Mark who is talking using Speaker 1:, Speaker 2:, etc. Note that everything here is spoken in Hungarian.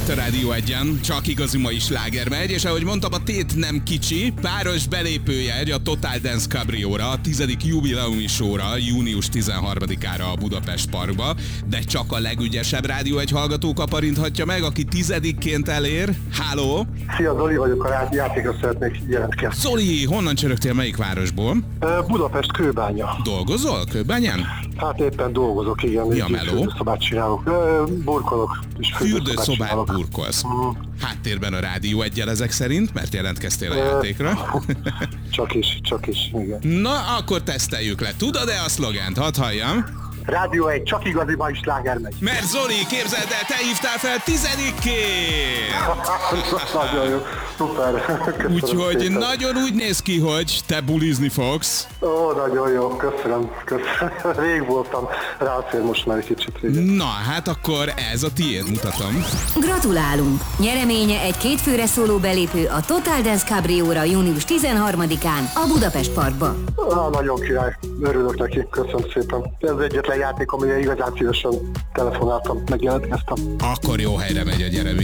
Speaker 1: itt a Rádió 1-en, csak igazi mai sláger megy, és ahogy mondtam, a tét nem kicsi, páros belépőjegy a Total Dance Cabrióra, a 10. jubileumi showra, június 13-ára a Budapest Parkba, de csak a legügyesebb Rádió 1 hallgató kaparinthatja meg, aki 10-ként elér. Háló!
Speaker 2: Szia, Zoli vagyok, a játékra szeretnék jelentkezni.
Speaker 1: Zoli, honnan csörögtél, melyik városból?
Speaker 2: Budapest, Kőbánya.
Speaker 1: Dolgozol Kőbányán?
Speaker 2: Hát éppen dolgozok, igen.
Speaker 1: Mi a meló?
Speaker 2: Fürdőszobát csinálok. Burkolok.
Speaker 1: Fürdőszobát burkolsz. Háttérben a Rádió 1-jel ezek szerint, mert jelentkeztél a játékra.
Speaker 2: Csak is, igen.
Speaker 1: Na, akkor teszteljük le. Tudod-e a szlogent? Hadd halljam.
Speaker 2: Rádió 1, csak igazi mai sláger megy.
Speaker 1: Mert Zoli, képzeld el, te hívtál fel 10-ként!
Speaker 2: Nagyon jó, szuper.
Speaker 1: Úgyhogy
Speaker 2: szépen.
Speaker 1: nagyon úgy néz ki, hogy te bulizni fogsz.
Speaker 2: Ó, nagyon jó, köszönöm. Rég voltam, ráfér most már egy kicsit régen.
Speaker 1: Na, hát akkor ez a tiéd, mutatom.
Speaker 3: Gratulálunk! Nyereménye egy kétfőre szóló belépő a Total Dance Cabrióra június 13-án a Budapest Parkba.
Speaker 2: Nagyon király, örülök neki, köszönöm szépen. Ez egyetlen játék, amire igazán szívesen telefonáltam, megjelentkeztem.
Speaker 1: Akkor jó helyre megy a nyeremény.